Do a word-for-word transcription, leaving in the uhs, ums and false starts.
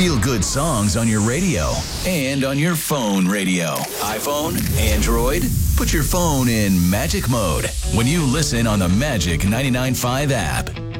feel-good songs on your radio and on your phone radio. iPhone, Android, put your phone in magic mode when you listen on the Magic ninety-nine point five app.